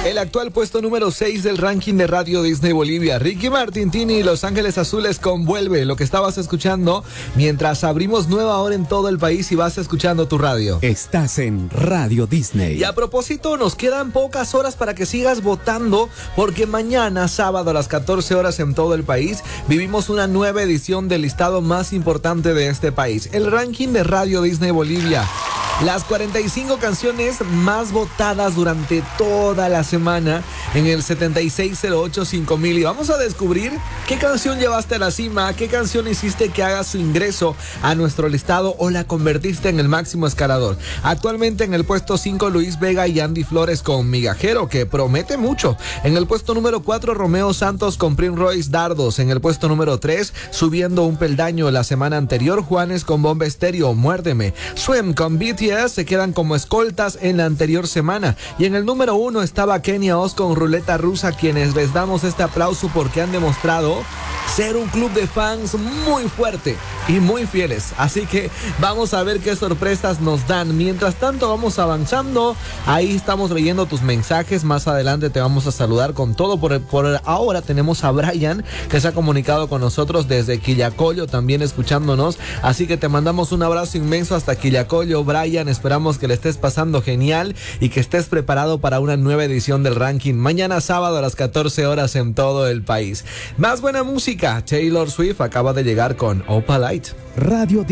El actual puesto número 6 del ranking de Radio Disney Bolivia. Ricky Martin, Tini y Los Ángeles Azules con Vuelve, lo que estabas escuchando mientras abrimos nueva hora en todo el país y vas escuchando tu radio. Estás en Radio Disney. Y a propósito, nos quedan pocas horas para que sigas votando, porque mañana, sábado a las 14 horas en todo el país, vivimos una nueva edición del listado más importante de este país, el ranking de Radio Disney Bolivia. Las 45 canciones más votadas durante toda la semana en el 76085000. Y vamos a descubrir qué canción llevaste a la cima, qué canción hiciste que haga su ingreso a nuestro listado o la convertiste en el máximo escalador. Actualmente en el puesto 5, Luis Vega y Andy Flores con Migajero, que promete mucho. En el puesto número 4, Romeo Santos con Prince Royce, Dardos. En el puesto número 3, subiendo un peldaño la semana anterior, Juanes con Bomba Estéreo, Muérdeme. Swim con BTS se quedan como escoltas en la anterior semana. Y en el número 1 estaba Kenia Oz con Ruleta Rusa, quienes les damos este aplauso porque han demostrado ser un club de fans muy fuerte y muy fieles. Así que vamos a ver qué sorpresas nos dan. Mientras tanto vamos avanzando. Ahí estamos leyendo tus mensajes. Más adelante te vamos a saludar con todo. Por ahora tenemos a Brian, que se ha comunicado con nosotros desde Quillacollo, también escuchándonos. Así que te mandamos un abrazo inmenso hasta Quillacollo, Brian. Esperamos que le estés pasando genial y que estés preparado para una nueva edición del ranking mañana sábado a las 14 horas en todo el país. Más buena música. Taylor Swift acaba de llegar con Opalite. Radio